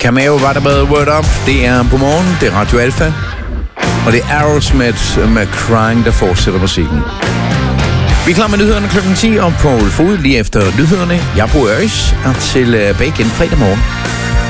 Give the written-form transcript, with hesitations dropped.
Cameo var der med Word Up. Det er på morgen, det er Radio Alpha. Og det er Aerosmith med Crying, der fortsætter musikken. Vi er klar med nyhederne kl. 10, og Poul Fod lige efter nyhederne. Jeg bor Øres og tilbage igen fredag morgen.